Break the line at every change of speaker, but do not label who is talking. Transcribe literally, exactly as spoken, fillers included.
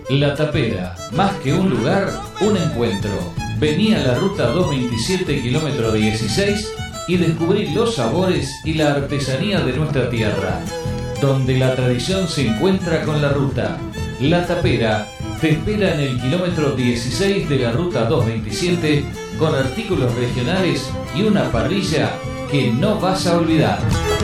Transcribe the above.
La Tapera, más que un lugar, un encuentro. Vení a la ruta doscientos veintisiete, kilómetro dieciséis y descubrí los sabores y la artesanía de nuestra tierra, donde la tradición se encuentra con la ruta. La Tapera te espera en el kilómetro dieciséis de la ruta doscientos veintisiete con artículos regionales y una parrilla que no vas a olvidar.